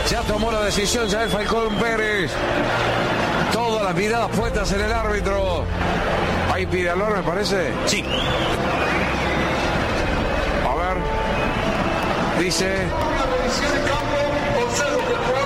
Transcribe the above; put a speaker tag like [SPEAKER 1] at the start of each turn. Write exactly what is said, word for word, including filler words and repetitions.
[SPEAKER 1] Ya tomó la decisión, ya el Falcón Pérez. Todas las miradas puestas en el árbitro. Ahí pide Alor, me parece.
[SPEAKER 2] Sí.
[SPEAKER 1] A ver. Dice.